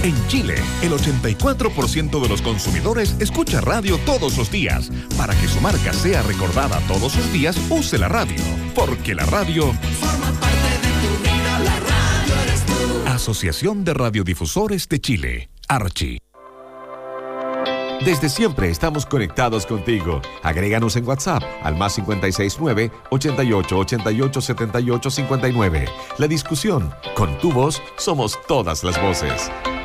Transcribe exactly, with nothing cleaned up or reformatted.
En Chile, el ochenta y cuatro por ciento de los consumidores escucha radio todos los días. Para que su marca sea recordada todos los días, use la radio. Porque la radio forma parte de tu vida, la radio eres tú. Asociación de Radiodifusores de Chile, Archi. Desde siempre estamos conectados contigo. Agréganos en WhatsApp al más cinco seis nueve, ochenta y ocho, ochenta y ocho, setenta y ocho, cincuenta y nueve. La discusión, con tu voz, somos todas las voces.